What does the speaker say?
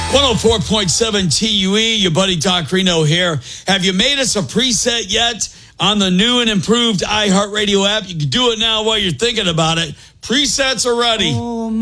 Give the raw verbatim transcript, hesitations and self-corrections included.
one oh four point seven T U E, your buddy Doc Reno here. Have you made us a preset yet on the new and improved iHeartRadio app? You can do it now while you're thinking about it. Presets are ready. Oh,